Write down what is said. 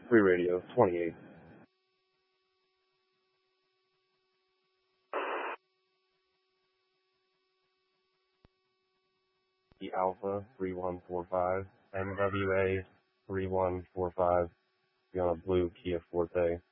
Free Radio 28. The Alpha 3145, MWA 3145, be on a blue Kia Forte.